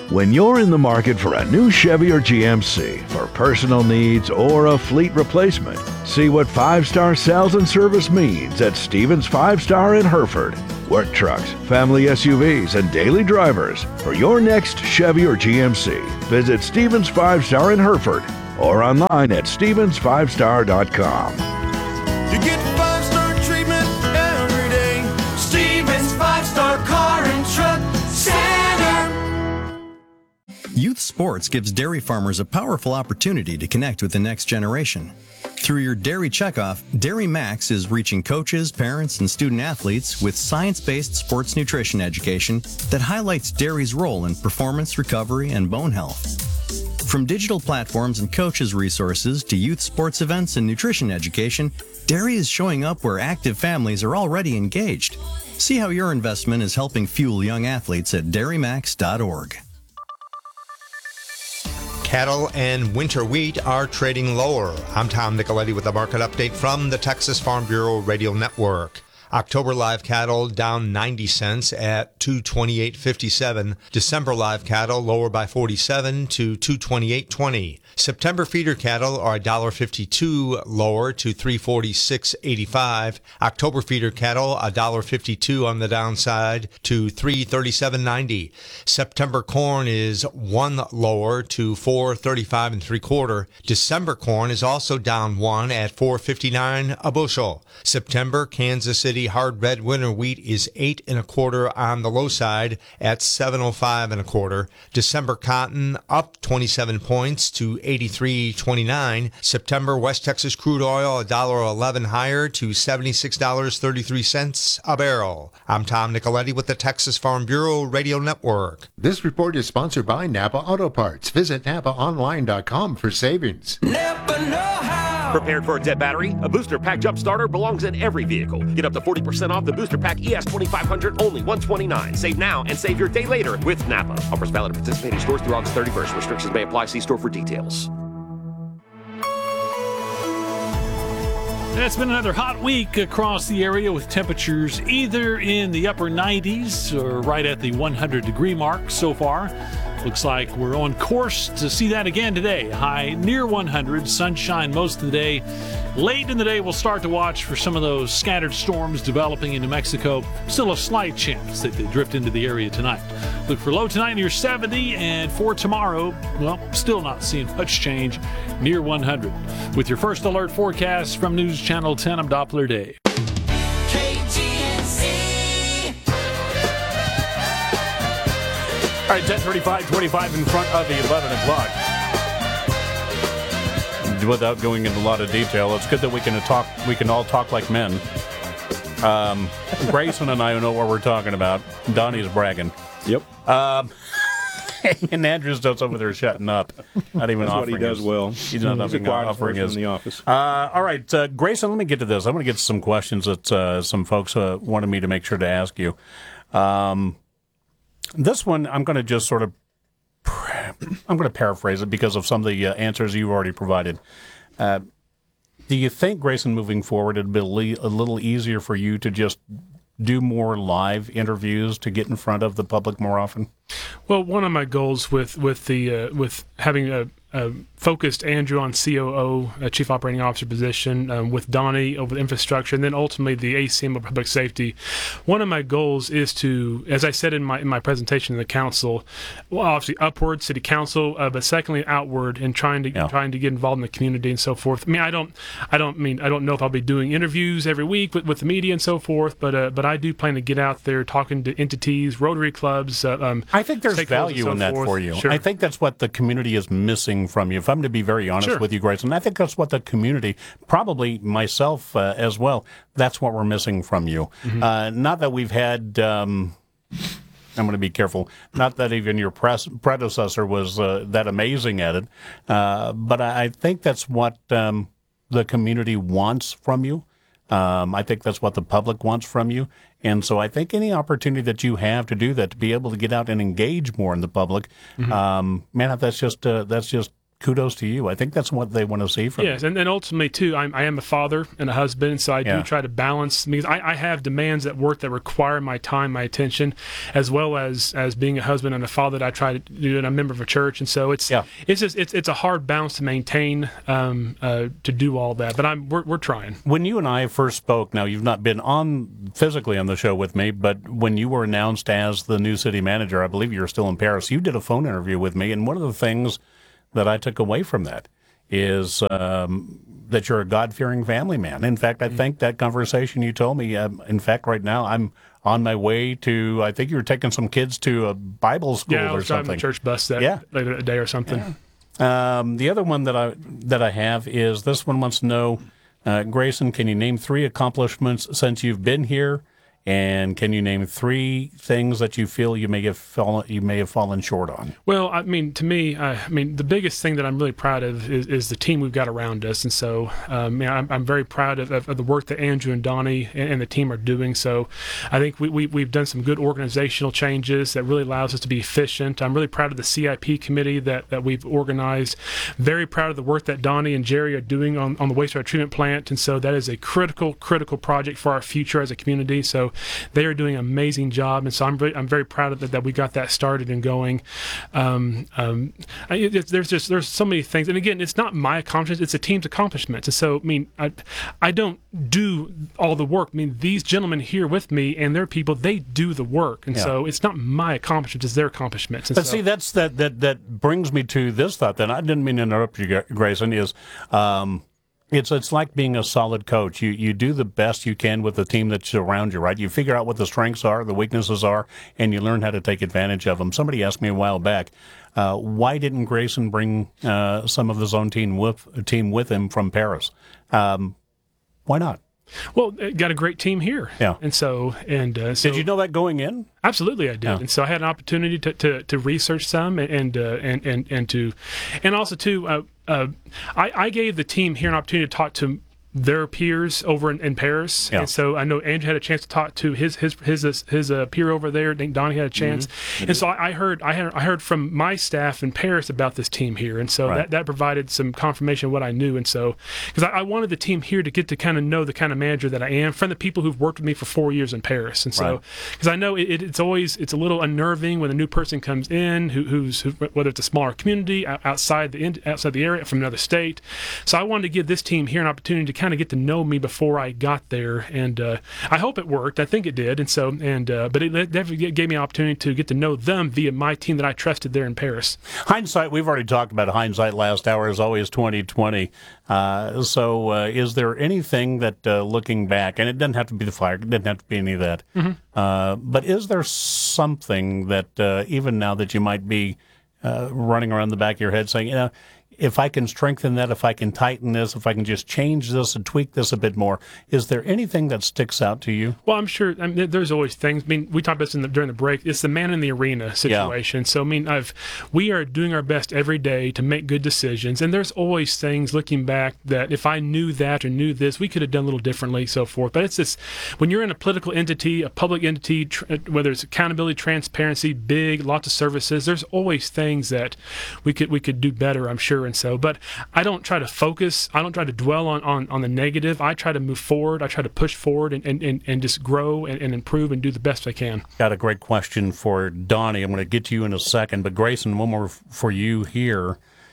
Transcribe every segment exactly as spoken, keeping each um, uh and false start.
When you're in the market for a new Chevy or G M C for personal needs or a fleet replacement, see what five-star sales and service means at Stevens Five Star in Hereford. Work trucks, family S U Vs, and daily drivers. For your next Chevy or G M C, visit Stevens Five Star in Hereford or online at stevens five star dot com. You get five-star treatment every day. Stevens Five Star Car and Truck Center. Youth Sports gives dairy farmers a powerful opportunity to connect with the next generation. Through your Dairy Checkoff, Dairy Max is reaching coaches, parents, and student athletes with science-based sports nutrition education that highlights dairy's role in performance, recovery, and bone health. From digital platforms and coaches' resources to youth sports events and nutrition education, dairy is showing up where active families are already engaged. See how your investment is helping fuel young athletes at dairy max dot org. Cattle and winter wheat are trading lower. I'm Tom Nicoletti with a market update from the Texas Farm Bureau Radio Network. October live cattle down ninety cents at two twenty-eight fifty-seven. December live cattle lower by forty-seven to two twenty-eight twenty. September feeder cattle are one fifty-two lower to three forty-six eighty-five. October feeder cattle one fifty-two on the downside to three thirty-seven ninety. September corn is one lower to four thirty-five and three quarter. December corn is also down one at four fifty-nine a bushel. September Kansas City hard red winter wheat is eight and a quarter on the low side at seven oh five and a quarter. December cotton up twenty-seven points to eighty-three twenty-nine. September West Texas crude oil one dollar eleven higher to seventy-six dollars and thirty-three cents a barrel. I'm Tom Nicoletti with the Texas Farm Bureau Radio Network. This report is sponsored by Napa Auto Parts. Visit napa online dot com for savings. Napa know-how. Prepared for a dead battery? A Booster Pack Jump Starter belongs in every vehicle. Get up to forty percent off the Booster Pack E S twenty-five hundred, only one twenty-nine. Save now and save your day later with Napa. Offers valid at participating stores through August thirty-first. Restrictions may apply. See store for details. It's been another hot week across the area with temperatures either in the upper nineties or right at the one hundred degree mark so far. Looks like we're on course to see that again today. High near one hundred, sunshine most of the day. Late in the day, we'll start to watch for some of those scattered storms developing in New Mexico. Still a slight chance that they drift into the area tonight. Look for low tonight near seventy, and for tomorrow, well, still not seeing much change, near one hundred. With your first alert forecast from News Channel ten, I'm Doppler Day. K G N C. All right, ten thirty-five, twenty-five in front of the eleven o'clock. Without going into a lot of detail, it's good that we can talk. We can all talk like men. Um, Grayson and I know what we're talking about. Donnie's bragging. Yep. Um, and Andrew's just over there shutting up. Not even That's offering. what he does his, well. He's not He's offering, offering his in the office. Uh, all right, uh, Grayson. Let me get to this. I'm going to get to some questions that uh, some folks uh, wanted me to make sure to ask you. Um, this one, I'm going to just sort of. I'm going to paraphrase it because of some of the uh, answers you've already provided. Uh, do you think, Grayson, moving forward, it'd be a little easier for you to just do more live interviews to get in front of the public more often? Well, one of my goals with with the uh, with having a, a focused Andrew on C O O, a Chief Operating Officer position, um, with Donnie over the infrastructure, and then ultimately the A C M of Public Safety. One of my goals is to, as I said in my in my presentation to the council, well, obviously upward, city council, uh, but secondly outward, and trying to yeah. trying to get involved in the community and so forth. I mean, I don't, I don't mean I don't know if I'll be doing interviews every week with, with the media and so forth, but uh, but I do plan to get out there talking to entities, Rotary clubs. Uh, um, I think there's value so in that forth. for you. Sure. I think that's what the community is missing from you. If I'm to be very honest sure. with you, Grayson, I think that's what the community, probably myself uh, as well, that's what we're missing from you. Mm-hmm. Uh, not that we've had, um, I'm going to be careful, not that even your press, predecessor was uh, that amazing at it, uh, but I, I think that's what um, the community wants from you. Um, I think that's what the public wants from you. And so I think any opportunity that you have to do that, to be able to get out and engage more in the public, mm-hmm. um, man, that's just uh, that's just kudos to you. I think that's what they want to see from yes, you. and then ultimately too, I'm, I am a father and a husband, and so I Yeah. do try to balance because I, I have demands at work that require my time, my attention, as well as as being a husband and a father that I try to do, and I'm a member of a church, and so it's Yeah. it's just it's it's a hard balance to maintain um, uh, to do all that. But I'm we're, we're trying. When you and I first spoke, now you've not been on physically on the show with me, but when you were announced as the new city manager, I believe you were still in Paris, you did a phone interview with me, and one of the things that I took away from that is um, that you're a God-fearing family man. In fact, I think that conversation you told me, um, in fact, right now, I'm on my way to, I think you were taking some kids to a Bible school Yeah, I or was driving something. the church bus that Yeah. later that day or something. Um, the other one that I that I have is this one wants to know, uh, Grayson, can you name three accomplishments since you've been here, and can you name three things that you feel you may have fallen you may have fallen short on? Well, I mean, to me, uh, I mean, the biggest thing that I'm really proud of is, is the team we've got around us, and so, um, you know, I'm, I'm very proud of, of, of the work that Andrew and Donnie and, and the team are doing. So, I think we, we we've done some good organizational changes that really allows us to be efficient. I'm really proud of the C I P committee that, that we've organized. Very proud of the work that Donnie and Jerry are doing on, on the wastewater treatment plant, and so that is a critical critical project for our future as a community. So, they are doing an amazing job, and so I'm very, I'm very proud of that, that we got that started and going. Um, um, I, it, there's just there's so many things, and again, it's not my accomplishments; it's a team's accomplishments. And so, I mean, I I don't do all the work. I mean, these gentlemen here with me and their people, they do the work, and Yeah. so it's not my accomplishments; it's their accomplishments. And But so, see, that's that that that brings me to this thought. Then I didn't mean to interrupt you, Grayson. Is um, It's it's like being a solid coach. You you do the best you can with the team that's around you, right? You figure out what the strengths are, the weaknesses are, and you learn how to take advantage of them. Somebody asked me a while back, uh, why didn't Grayson bring uh, some of his own team with team with him from Paris? Um, why not? well, it got a great team here, Yeah. and so and uh, so, Did you know that going in? Absolutely, I did, Yeah. and so I had an opportunity to, to, to research some and and, uh, and and and to, and also too, uh, uh, I, I gave the team here an opportunity to talk to their peers over in, in Paris, Yeah. and so I know Andrew had a chance to talk to his his his his, his uh, peer over there. I think Donnie had a chance, Mm-hmm. and so I, I heard I had I heard from my staff in Paris about this team here, and so Right. that, that provided some confirmation of what I knew, and so because I, I wanted the team here to get to kind of know the kind of manager that I am from the people who've worked with me for four years in Paris, and so Right. because I know it, it, it's always it's a little unnerving when a new person comes in who, who's who, whether it's a smaller community out- outside the in- outside the area from another state. So I wanted to give this team here an opportunity to kind of get to know me before I got there, and uh, I hope it worked. I think it did, and so and uh, but it definitely gave me an opportunity to get to know them via my team that I trusted there in Paris. Hindsight, we've already talked about hindsight last hour is always twenty twenty. Uh, so uh, is there anything that, uh, looking back, and it doesn't have to be the fire, it doesn't have to be any of that, Mm-hmm. uh, but is there something that uh, even now that you might be uh, running around the back of your head saying, you know, if I can strengthen that, if I can tighten this, if I can just change this and tweak this a bit more, is there anything that sticks out to you? Well, I'm sure. I mean, there- there's always things. I mean, we talked about this in the, during the break. It's the man in the arena situation. So, I mean, I've we are doing our best every day to make good decisions, and there's always things looking back that if I knew that or knew this, we could have done a little differently, so forth. But it's this when you're in a political entity, a public entity, tr- whether it's accountability, transparency, big, lots of services. There's always things that we could we could do better, I'm sure. And so, but I don't try to focus. I don't try to dwell on, on, on the negative. I try to move forward. I try to push forward and, and, and, and just grow and, and improve and do the best I can. Got a great question for Donnie. I'm going to get to you in a second, but Grayson, one more f- for you here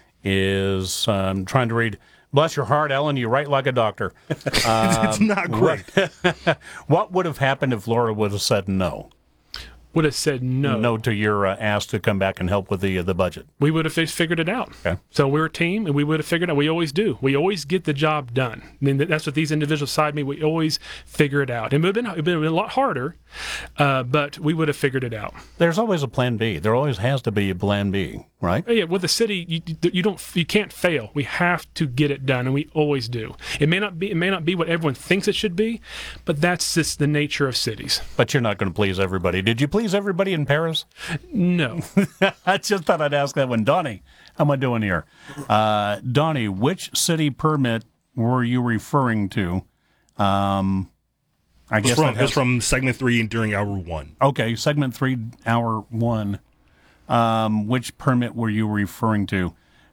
is um, trying to read. Bless your heart, Ellen. You write like a doctor. It's not great. What, what would have happened if Laura would have said no? Would have said no. No to your uh, ask to come back and help with the uh, the budget. We would have fi- figured it out. Okay. So we're a team, and we would have figured it out. We always do. We always get the job done. I mean, th- that's what these individuals beside me. We always figure it out. It would have been, it would have been a lot harder, uh, but we would have figured it out. There's always a plan B. There always has to be a plan B, right? Yeah, with the city, you, you you don't you can't fail. We have to get it done, and we always do. It may not be it may not be what everyone thinks it should be, but that's just the nature of cities. But you're not going to please everybody. Did you please everybody in Paris? No. I just thought I'd ask that one. Donnie, how am I doing here? Uh, Donnie, which city permit were you referring to? Um, I It's guess from, that has, it's from segment three and during hour one. okay, segment three, hour one. Um, which permit were you referring to?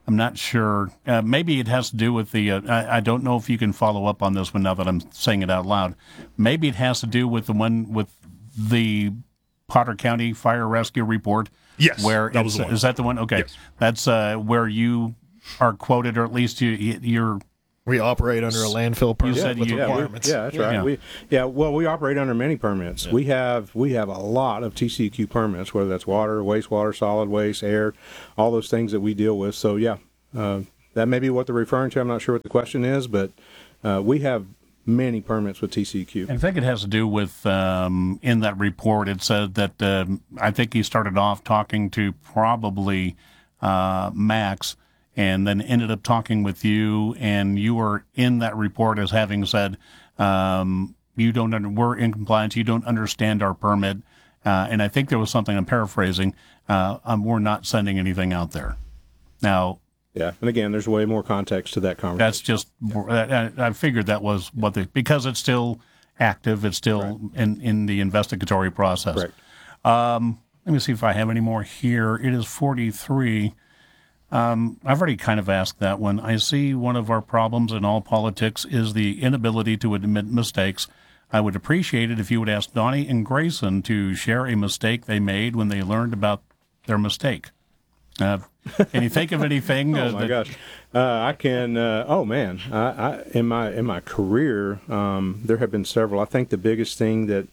I'm not sure. Uh, maybe it has to do with the, uh, I, I don't know if you can follow up on this one now that I'm saying it out loud. Maybe it has to do with the one with the Potter County Fire Rescue Report. Yes, where that was the one. Is that the one? Okay. Yes. That's uh, where you are quoted, or at least you, you're... We operate under a landfill permit said with you- Yeah, we- requirements. yeah, that's right. Yeah. We yeah, well, we operate under many permits. We have we have a lot of T C E Q permits, whether that's water, wastewater, solid waste, air, all those things that we deal with. So yeah, uh, that may be what they're referring to. I'm not sure what the question is, but uh, we have many permits with T C E Q. I think it has to do with, um, in that report, it said that um, I think he started off talking to probably uh, Max, and then ended up talking with you, and you were in that report as having said, um, you don't under, we're in compliance, you don't understand our permit, uh, and I think there was something, I'm paraphrasing, uh, um, we're not sending anything out there. Now, Yeah, and again, there's way more context to that conversation. that's just, I, I figured that was what the, because it's still active, it's still Right. in, in the investigatory process. Correct. Um, let me see if I have any more here. It is forty-three. Um, I've already kind of asked that one. I see one of our problems in all politics is the inability to admit mistakes. I would appreciate it if you would ask Donnie and Grayson to share a mistake they made when they learned about their mistake. Uh, can you think of anything? Oh uh, my that- gosh, uh, I can. Uh, oh man, I, I, in my in my career, um, there have been several. I think the biggest thing that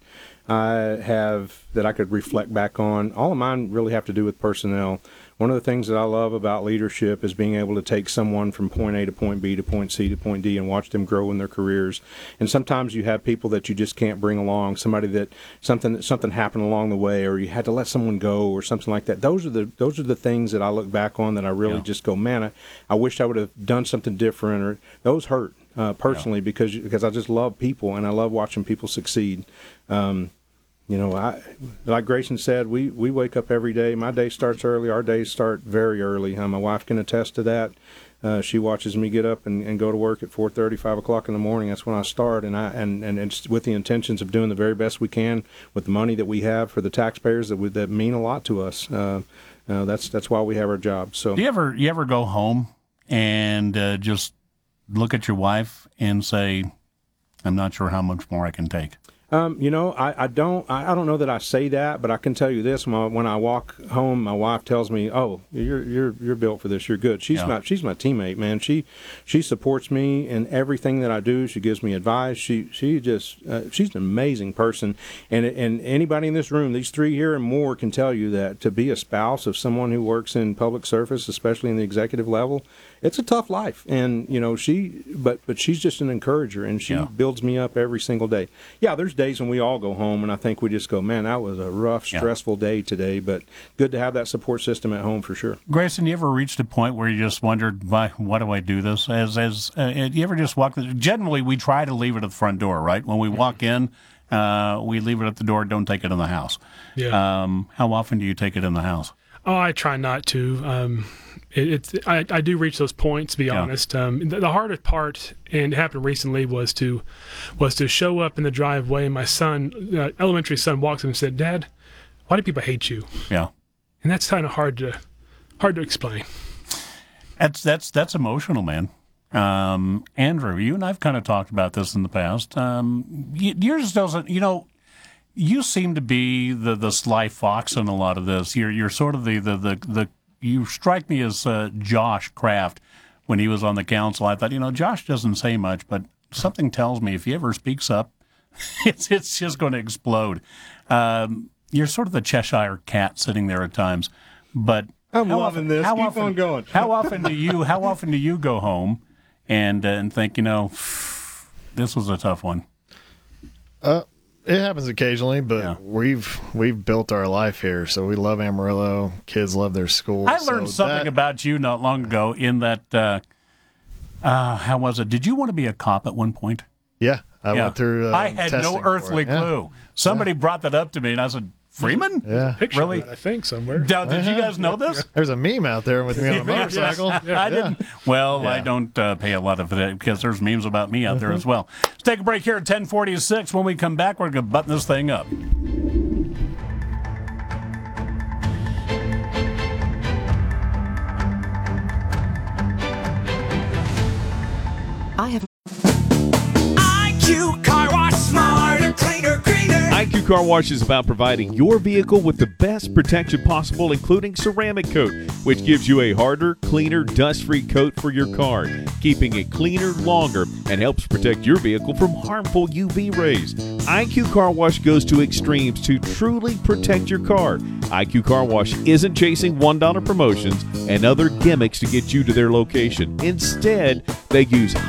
I have that I could reflect back on, all of mine really have to do with personnel. One of the things that I love about leadership is being able to take someone from point A to point B to point C to point D and watch them grow in their careers. And sometimes you have people that you just can't bring along, somebody that something something happened along the way, or you had to let someone go or something like that. Those are the those are the things that I look back on that I really Yeah. just go, man, I, I wish I would have done something different. Or those hurt uh, personally because because I just love people and I love watching people succeed. Um, You know, I like Grayson said, we, we wake up every day. My day starts early. Our days start very early. Uh, my wife can attest to that. Uh, she watches me get up and, and go to work at four thirty, five o'clock in the morning. That's when I start, and I and, and it's with the intentions of doing the very best we can with the money that we have for the taxpayers that we, that mean a lot to us. Uh, uh, that's that's why we have our job. So, Do you ever you ever go home and uh, just look at your wife and say, "I'm not sure how much more I can take"? Um, you know, I, I don't I, I don't know that I say that, but I can tell you this: my, when I walk home, my wife tells me, "Oh, you're you're you're built for this. You're good." She's Yeah. my she's my teammate, man. She she supports me in everything that I do. She gives me advice. She she just uh, she's an amazing person, and and anybody in this room, these three here and more, can tell you that to be a spouse of someone who works in public service, especially in the executive level, it's a tough life. And you know, she but but she's just an encourager, and she Yeah. builds me up every single day. Yeah, there's days when we all go home and I think we just go, man, that was a rough, Yeah. stressful day today, but good to have that support system at home for sure. Grayson, you ever reached a point where you just wondered, why, why do I do this? As as uh, you ever just walk? Generally, we try to leave it at the front door, right? When we walk in, uh, we leave it at the door. Don't take it in the house. Yeah. Um, how often do you take it in the house? Oh, I try not to. Um, it, it's I, I do reach those points. To be Yeah. honest, um, the, the hardest part, and it happened recently, was to was to show up in the driveway. And my son, uh, elementary son, walks in and said, "Dad, why do people hate you?" Yeah. And that's kind of hard to hard to explain. That's that's that's emotional, man. Um, Andrew, you and I've kind of talked about this in the past. Um, y- yours doesn't, you know. You seem to be the, the sly fox in a lot of this. You're you're sort of the the the, the you strike me as uh, Josh Kraft when he was on the council. I thought, you know, Josh doesn't say much, but something tells me if he ever speaks up, it's it's just going to explode. Um, you're sort of the Cheshire cat sitting there at times, but I'm how loving often, this. How Keep often, on going. how often do you how often do you go home and uh, and think, you know, this was a tough one? Uh, it happens occasionally, but Yeah. we've we've built our life here, so we love Amarillo. Kids love their school. I so learned something that- about you not long ago in that, uh, uh, how was it? Did you want to be a cop at one point? Yeah, I Yeah. went through. Uh, I had testing no for earthly it. Yeah. clue. Somebody brought that up to me, and I said, Freeman? Yeah. Picture Really? of it, I think somewhere. Now, did you guys know this? There's a meme out there with me on a motorcycle. I didn't. Well, I Yeah. don't uh, pay a lot of it because there's memes about me out there as well. Let's take a break here at ten forty-six. When we come back, we're going to button this thing up. Car Wash is about providing your vehicle with the best protection possible, including ceramic coat, which gives you a harder, cleaner, dust-free coat for your car, keeping it cleaner longer and helps protect your vehicle from harmful U V rays. I Q Car Wash goes to extremes to truly protect your car. I Q Car Wash isn't chasing one dollar promotions and other gimmicks to get you to their location. Instead, they use